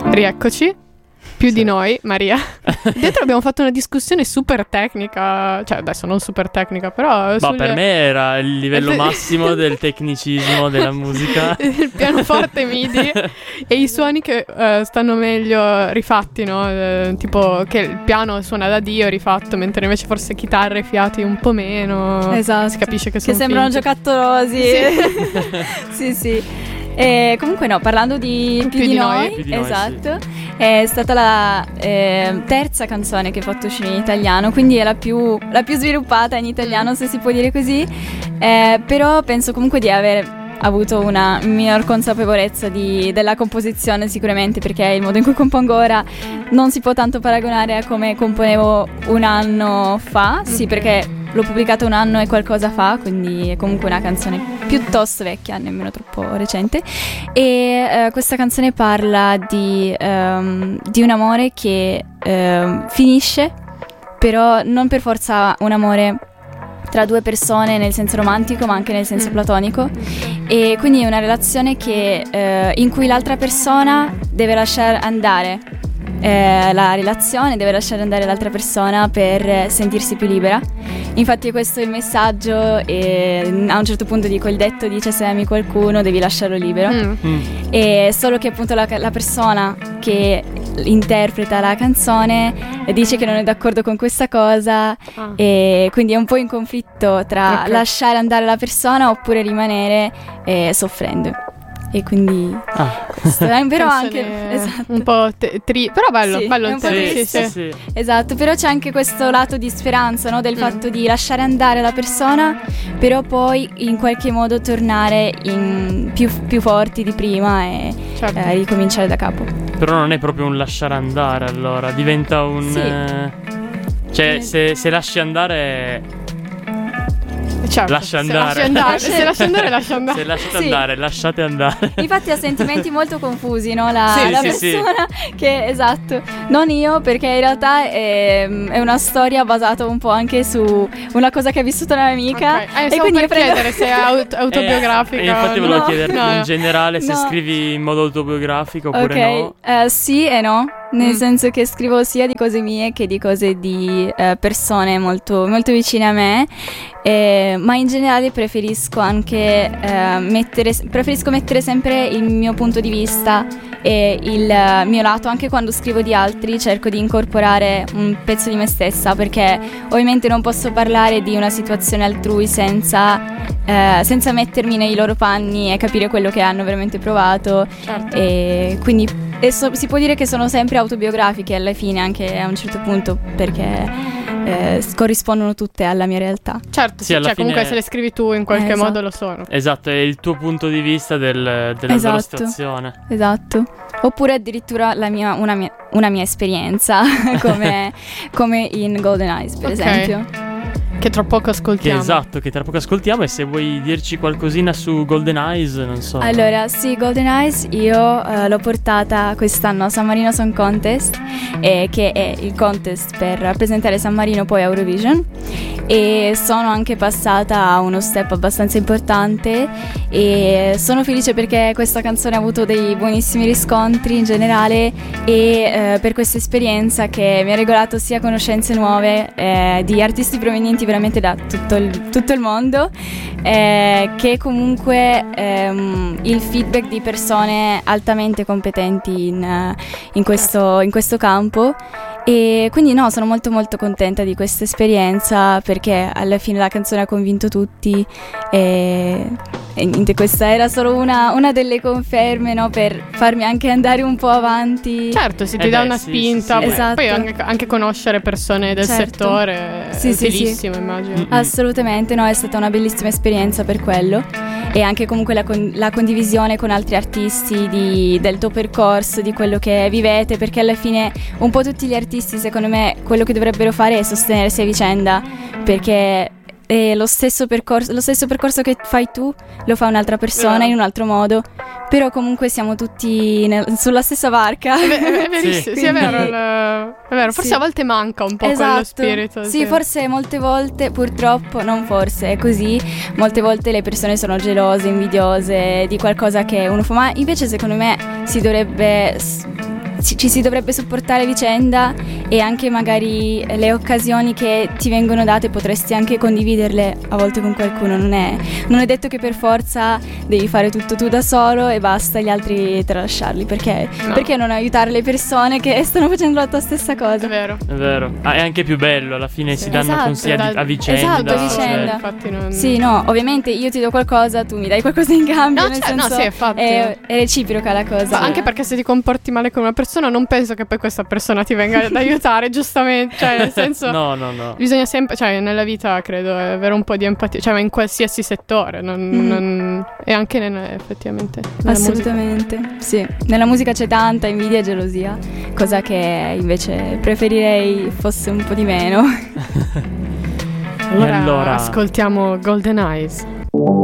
Rieccoci. Più di noi, Maria. Dentro abbiamo fatto una discussione super tecnica. Cioè, adesso non super tecnica, però Ma per me era il livello massimo del tecnicismo della musica. Il pianoforte MIDI e i suoni che stanno meglio rifatti, no? Tipo che il piano suona da Dio rifatto, mentre invece forse chitarre e fiati un po' meno. Esatto. Si capisce che sono sembrano finti. giocattolosi. Sì, sì. E comunque no, parlando di più di noi, esatto, sì. È stata la terza canzone che ho fatto uscire in italiano, quindi è la più sviluppata in italiano, se si può dire così, però penso comunque di aver avuto una minor consapevolezza della composizione, sicuramente, perché il modo in cui compongo ora non si può tanto paragonare a come componevo un anno fa, sì, perché l'ho pubblicata un anno e qualcosa fa, quindi è comunque una canzone piuttosto vecchia, nemmeno troppo recente. E questa canzone parla di un amore che finisce, però non per forza un amore tra due persone nel senso romantico, ma anche nel senso platonico, e quindi è una relazione che in cui l'altra persona deve lasciare andare la relazione, deve lasciare andare l'altra persona per sentirsi più libera. Infatti questo è il messaggio, e a un certo punto il detto dice: se ami qualcuno devi lasciarlo libero. E solo che appunto la persona che interpreta la canzone dice che non è d'accordo con questa cosa, e quindi è un po' in conflitto tra lasciare andare la persona oppure rimanere soffrendo. E quindi questo è però anche esatto. Un po' però bello, sì, bello è il un po' testo, sì. Esatto, però c'è anche questo lato di speranza, no? Del fatto di lasciare andare la persona, però poi in qualche modo tornare più forti di prima e ricominciare da capo. Però non è proprio un lasciare andare, allora diventa un cioè se lasci andare. Certo, lascia andare. Se lascia andare, lascia andare. Se lasciate andare, lasciate andare. Infatti ha sentimenti molto confusi, no? La persona che, esatto. Non io, perché in realtà è una storia basata un po' anche su una cosa che ha vissuto una mia amica. E quindi per chiedere se è autobiografica. Infatti volevo chiederti in generale se scrivi in modo autobiografico oppure no. Sì e no. Nel senso che scrivo sia di cose mie che di cose di persone molto, molto vicine a me, ma in generale preferisco anche mettere sempre il mio punto di vista e il mio lato. Anche quando scrivo di altri cerco di incorporare un pezzo di me stessa, perché ovviamente non posso parlare di una situazione altrui senza mettermi nei loro panni e capire quello che hanno veramente provato. Certo. E quindi si può dire che sono sempre autobiografiche alla fine, anche a un certo punto, perché corrispondono tutte alla mia realtà. Certo, sì, cioè comunque se le scrivi tu in qualche modo lo sono. Esatto, è il tuo punto di vista della loro situazione. Esatto. Oppure addirittura una mia esperienza come in Golden Eyes, per esempio. Che tra poco ascoltiamo. Che tra poco ascoltiamo. E se vuoi dirci qualcosina su Golden Eyes, non so. Allora, sì, Golden Eyes io l'ho portata quest'anno a San Marino Song Contest, che è il contest per rappresentare San Marino poi a Eurovision, e sono anche passata a uno step abbastanza importante, e sono felice perché questa canzone ha avuto dei buonissimi riscontri in generale, e per questa esperienza che mi ha regalato sia conoscenze nuove di artisti provenienti veramente da tutto il mondo, che comunque il feedback di persone altamente competenti in questo campo. E quindi sono molto molto contenta di questa esperienza, perché alla fine la canzone ha convinto tutti, e niente, questa era solo una delle conferme, no, per farmi anche andare un po' avanti. Certo, si ti dà una spinta. Sì. Esatto. Poi anche conoscere persone del settore è utilissimo, immagino. Assolutamente, no, è stata una bellissima esperienza per quello, e anche comunque la condivisione con altri artisti del tuo percorso, di quello che vivete, perché alla fine un po' tutti gli artisti, secondo me, quello che dovrebbero fare è sostenersi a vicenda, perché è lo stesso percorso che fai tu lo fa un'altra persona in un altro modo, però comunque siamo tutti sulla stessa barca. È verissimo, sì, è vero, forse a volte manca un po' quello spirito. Sì, forse molte volte, purtroppo, non forse, è così, molte volte le persone sono gelose, invidiose di qualcosa che uno fa, ma invece secondo me si dovrebbe ci si dovrebbe supportare a vicenda, e anche magari le occasioni che ti vengono date potresti anche condividerle a volte con qualcuno. Non è detto che per forza devi fare tutto tu da solo e basta, gli altri tralasciarli, perché non aiutare le persone che stanno facendo la tua stessa cosa? È vero. È anche più bello, alla fine si danno consigli a vicenda. Esatto, a vicenda. Infatti non... Sì, no, ovviamente io ti do qualcosa, tu mi dai qualcosa in cambio, nel senso sì, infatti. è reciproca la cosa. Ma anche perché se ti comporti male con una persona, non penso che poi questa persona ti venga ad aiutare, giustamente, cioè nel senso no. Bisogna sempre, cioè nella vita credo avere un po' di empatia, cioè ma in qualsiasi settore, e anche effettivamente nella assolutamente musica. Sì, nella musica c'è tanta invidia e gelosia, cosa che invece preferirei fosse un po' di meno. Allora ascoltiamo Golden Eyes.